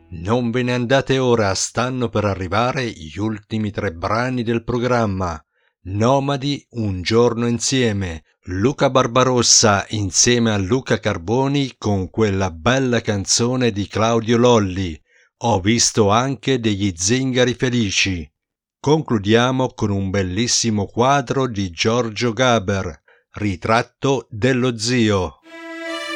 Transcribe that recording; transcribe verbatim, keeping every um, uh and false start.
Non ve ne andate ora, stanno per arrivare gli ultimi tre brani del programma. Nomadi, un giorno insieme. Luca Barbarossa insieme a Luca Carboni con quella bella canzone di Claudio Lolli. Ho visto anche degli zingari felici. Concludiamo con un bellissimo quadro di Giorgio Gaber, Ritratto dello zio.